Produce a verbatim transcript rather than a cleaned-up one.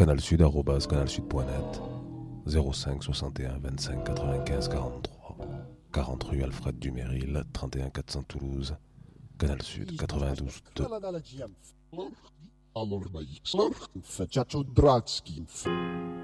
canalsud arobase canalsud point net, zéro cinq soixante et un vingt-cinq quatre-vingt-quinze quarante-trois, quarante rue Alfred Duméril, trente et un quatre cents Toulouse, Canal Sud quatre-vingt-douze deux. Alors,